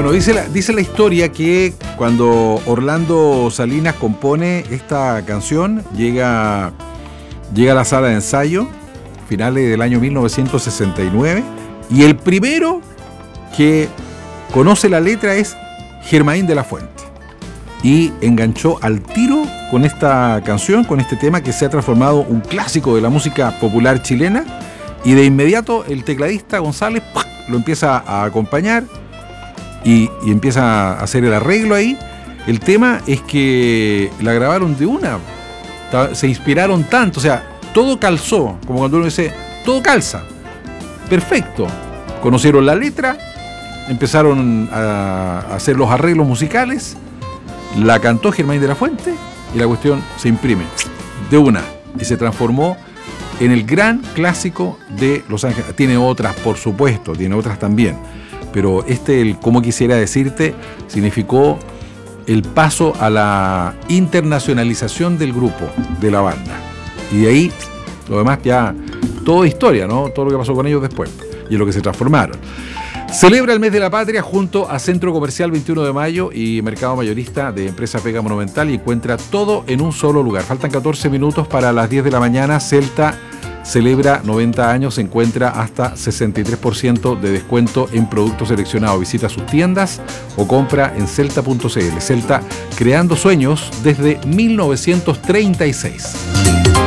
Bueno, dice la historia que cuando Orlando Salinas compone esta canción, llega a la sala de ensayo, finales del año 1969, y el primero que conoce la letra es Germain de la Fuente. Y enganchó al tiro con esta canción, con este tema que se ha transformado un clásico de la música popular chilena, y de inmediato el tecladista González lo empieza a acompañar y empieza a hacer el arreglo ahí. El tema es que la grabaron de una, se inspiraron tanto, o sea, todo calzó, como cuando uno dice, todo calza, perfecto. Conocieron la letra, empezaron a hacer los arreglos musicales, la cantó Germain de la Fuente y la cuestión se imprime de una y se transformó en el gran clásico de Los Ángeles. Tiene otras, por supuesto, tiene otras también, pero el Como Quisiera Decirte significó el paso a la internacionalización del grupo, de la banda, y de ahí lo demás ya todo historia, ¿no? Todo lo que pasó con ellos después y en lo que se transformaron. Celebra el mes de la patria junto a Centro Comercial 21 de Mayo y Mercado Mayorista de Empresa Pega Monumental, y encuentra todo en un solo lugar. Faltan 14 minutos para las 10 de la mañana. Celta celebra 90 años, se encuentra hasta 63% de descuento en productos seleccionados. Visita sus tiendas o compra en celta.cl. Celta, creando sueños desde 1936.